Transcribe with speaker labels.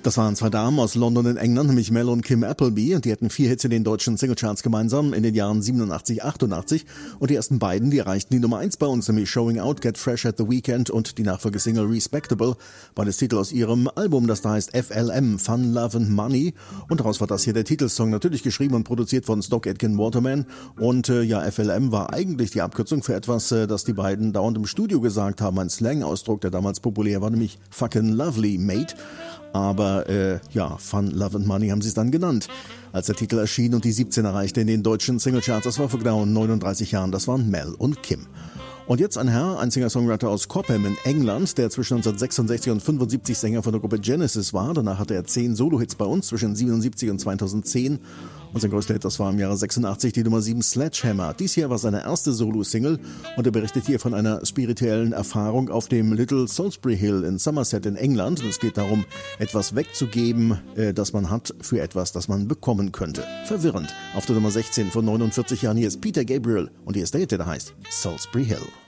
Speaker 1: Das waren zwei Damen aus London in England, nämlich Mel und Kim Appleby, und die hatten 4 Hits in den deutschen Singlecharts gemeinsam in den Jahren 87, 88, und die ersten beiden, die erreichten die Nummer 1 bei uns, nämlich Showing Out, Get Fresh at the Weekend und die Nachfolgesingle Respectable, beides Titel aus ihrem Album, das da heißt FLM, Fun, Love and Money, und daraus war das hier der Titelsong, natürlich geschrieben und produziert von Stock Aitken Waterman, und FLM war eigentlich die Abkürzung für etwas, das die beiden dauernd im Studio gesagt haben, ein Slang-Ausdruck, der damals populär war, nämlich fucking lovely, mate. Aber Fun, Love and Money haben sie es dann genannt, als der Titel erschien und die 17 erreichte in den deutschen Singlecharts. Das war vor genau 39 Jahren, das waren Mel und Kim. Und jetzt ein Herr, ein Singer-Songwriter aus Cobham in England, der zwischen 1966 und 75 Sänger von der Gruppe Genesis war. Danach hatte er 10 Solo-Hits bei uns zwischen 77 und 2010. Und sein größter Hit, das war im Jahre 86 die Nummer 7 Sledgehammer. Dies hier war seine erste Solo-Single und er berichtet hier von einer spirituellen Erfahrung auf dem Little Salisbury Hill in Somerset in England. Und es geht darum, etwas wegzugeben, das man hat, für etwas, das man bekommen könnte. Verwirrend. Auf der Nummer 16 von 49 Jahren, hier ist Peter Gabriel und hier ist der Hit, der heißt Salisbury Hill.